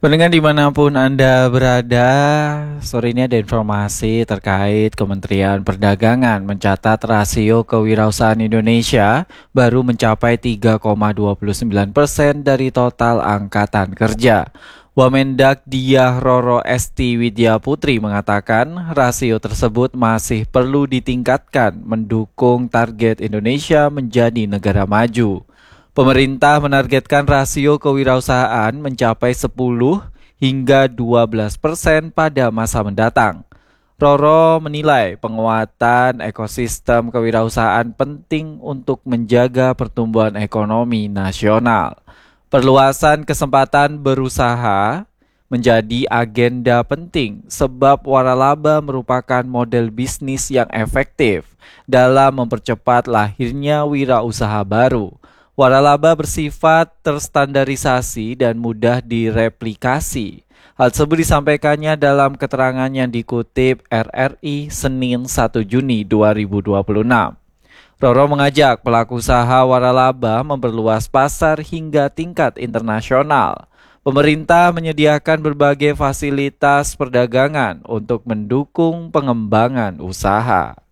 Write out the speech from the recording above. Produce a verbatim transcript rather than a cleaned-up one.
Pendengar dimanapun Anda berada, sore ini ada informasi terkait Kementerian Perdagangan mencatat rasio kewirausahaan Indonesia baru mencapai tiga koma dua puluh sembilan persen dari total angkatan kerja. Wamendak Diah Roro Esti Widya Putri mengatakan rasio tersebut masih perlu ditingkatkan mendukung target Indonesia menjadi negara maju. Pemerintah menargetkan rasio kewirausahaan mencapai sepuluh hingga dua belas persen pada masa mendatang. Roro menilai penguatan ekosistem kewirausahaan penting untuk menjaga pertumbuhan ekonomi nasional. Perluasan kesempatan berusaha menjadi agenda penting sebab waralaba merupakan model bisnis yang efektif dalam mempercepat lahirnya wirausaha baru. Waralaba bersifat terstandarisasi dan mudah direplikasi. Hal tersebut disampaikannya dalam keterangan yang dikutip R R I Senin satu Juni dua ribu dua puluh enam. Roro mengajak pelaku usaha waralaba memperluas pasar hingga tingkat internasional. Pemerintah menyediakan berbagai fasilitas perdagangan untuk mendukung pengembangan usaha.